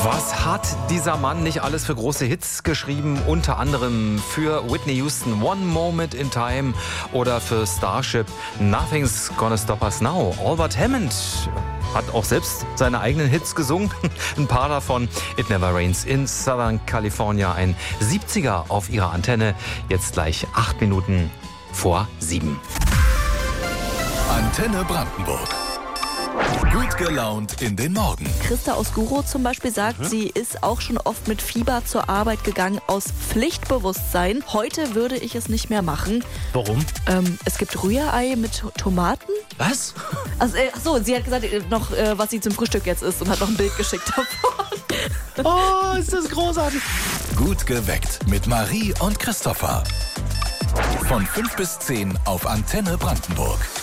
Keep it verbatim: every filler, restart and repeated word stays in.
Was hat dieser Mann nicht alles für große Hits geschrieben? Unter anderem für Whitney Houston One Moment in Time oder für Starship Nothing's Gonna Stop Us Now. Albert Hammond hat auch selbst seine eigenen Hits gesungen. Ein paar davon. It Never Rains in Southern California. Ein siebziger auf ihrer Antenne. Jetzt gleich acht Minuten vor sieben. Antenne Brandenburg. Gut gelaunt in den Morgen. Christa aus Guro zum Beispiel sagt, mhm. sie ist auch schon oft mit Fieber zur Arbeit gegangen aus Pflichtbewusstsein. Heute würde ich es nicht mehr machen. Warum? Ähm, es gibt Rührei mit Tomaten. Was? Also, äh, ach so, sie hat gesagt, noch, äh, was sie zum Frühstück jetzt isst und hat noch ein Bild geschickt davon. Oh, ist das großartig. Gut geweckt mit Marie und Christopher. Von fünf bis zehn auf Antenne Brandenburg.